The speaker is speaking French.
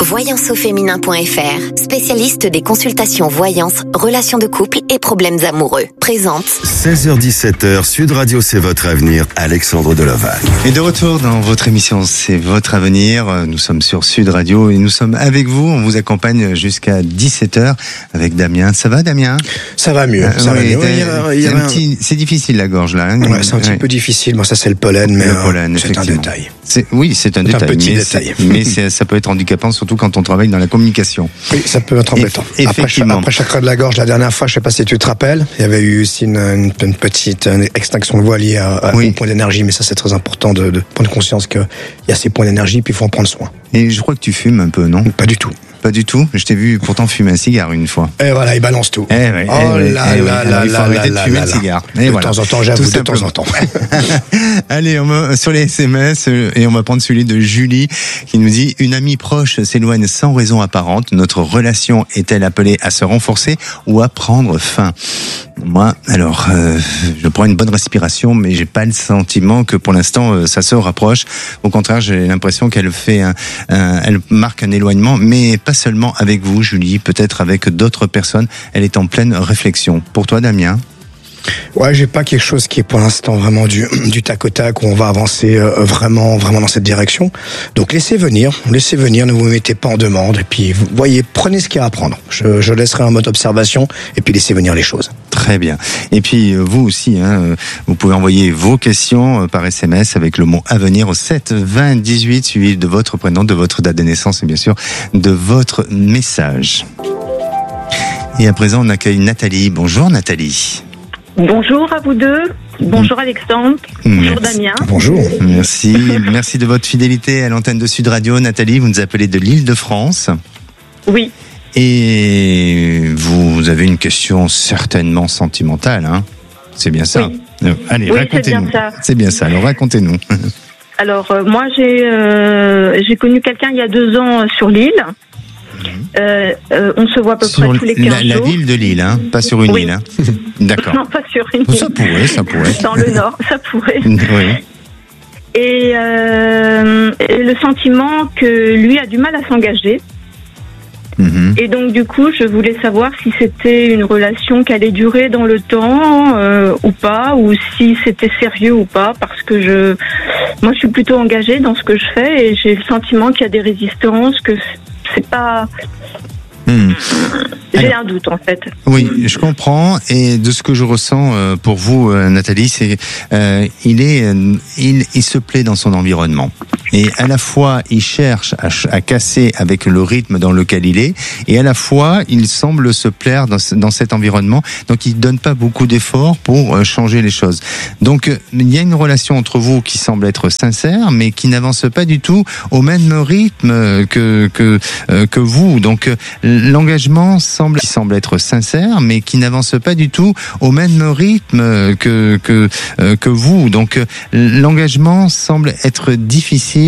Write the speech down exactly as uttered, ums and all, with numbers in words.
voyance au féminin point f r, spécialiste des consultations voyance, relations de couple et problèmes amoureux. Présente. seize heures dix-sept heures, Sud Radio, c'est votre avenir. Alexandre Deloval. Et de retour dans votre émission, c'est votre avenir. Nous sommes sur Sud Radio et nous sommes avec vous. On vous accompagne jusqu'à dix-sept heures avec Damien. Ça va, Damien? Ça va mieux. Ça oui, va mieux. Il y a, il y a c'est, un petit, c'est difficile la gorge là. Hein ouais, c'est un petit ouais. peu difficile. Moi, ça c'est le pollen, mais le pollen, euh, c'est un détail. C'est, oui, c'est un c'est détail. Un petit mais détail. C'est, mais c'est, ça peut être handicapant, surtout quand on travaille dans la communication. Oui, ça peut être embêtant. Eff- après, après chakra de la gorge, la dernière fois, je sais pas si tu te rappelles, il y avait eu aussi une, une, une petite une extinction de voix liée à, à oui. au point d'énergie, mais ça c'est très important de, de prendre conscience qu'il y a ces points d'énergie, puis il faut en prendre soin. Et je crois que tu fumes un peu, non? Pas du tout. Pas du tout. Je t'ai vu pourtant fumer un cigare une fois. Et voilà, il balance tout. Eh ouais, oh eh là ouais, là eh là ouais. Il faut là arrêter là de fumer là le là. cigare. De Et voilà. temps en temps, j'avoue, de temps en temps. Allez, on va sur les S M S et on va prendre celui de Julie qui nous dit: une amie proche s'éloigne sans raison apparente. Notre relation est-elle appelée à se renforcer ou à prendre fin? Moi, alors, euh, je prends une bonne respiration, mais j'ai pas le sentiment que pour l'instant euh, ça se rapproche. Au contraire, j'ai l'impression qu'elle fait, un, un, elle marque un éloignement, mais pas seulement avec vous, Julie, peut-être avec d'autres personnes. Elle est en pleine réflexion. Pour toi, Damien? Ouais, j'ai pas quelque chose qui est pour l'instant vraiment du, du tac au tac où on va avancer euh, vraiment, vraiment dans cette direction. Donc laissez venir, laissez venir, ne vous mettez pas en demande. Et puis, vous voyez, prenez ce qu'il y a à prendre. Je, je laisserai un mode observation et puis laissez venir les choses. Très bien. Et puis vous aussi, hein, vous pouvez envoyer vos questions par S M S avec le mot avenir au sept vingt dix-huit, suivi de votre prénom, de votre date de naissance et bien sûr de votre message. Et à présent, on accueille Nathalie. Bonjour Nathalie. Bonjour à vous deux. Bonjour Alexandre. Bonjour Merci. Damien. Bonjour. Merci. Merci de votre fidélité à l'antenne de Sud Radio. Nathalie, vous nous appelez de l'Île-de-France. Oui. Et vous avez une question certainement sentimentale, hein? C'est bien ça. Oui. Allez, oui, racontez-nous. C'est bien ça. C'est bien ça. Alors racontez-nous. Alors euh, moi j'ai euh, j'ai connu quelqu'un il y a deux ans euh, sur l'île. Euh, euh, on se voit à peu sur près tous les quinze la, la jours. ville de Lille, hein, pas sur une Oui. île. Hein. D'accord. Non, pas sur une île. Ça pourrait, ça pourrait. Dans le nord, ça pourrait. Oui. Et, euh, et le sentiment que lui a du mal à s'engager. Mm-hmm. Et donc du coup, je voulais savoir si c'était une relation qui allait durer dans le temps euh, ou pas, ou si c'était sérieux ou pas, parce que je, moi, je suis plutôt engagée dans ce que je fais et j'ai le sentiment qu'il y a des résistances, que c'est pas. Mm. J'ai Alors, un doute en fait. Oui, je comprends. Et de ce que je ressens euh, pour vous, euh, Nathalie, c'est euh, il est, euh, il, il se plaît dans son environnement. Et à la fois, il cherche à, à casser avec le rythme dans lequel il est, et à la fois, il semble se plaire dans, dans cet environnement. Donc, il donne pas beaucoup d'efforts pour euh, changer les choses. Donc, euh, il y a une relation entre vous qui semble être sincère, mais qui n'avance pas du tout au même rythme que que euh, que vous. Donc, euh, l'engagement semble qui semble être sincère, mais qui n'avance pas du tout au même rythme que que euh, que vous. Donc, euh, l'engagement semble être difficile.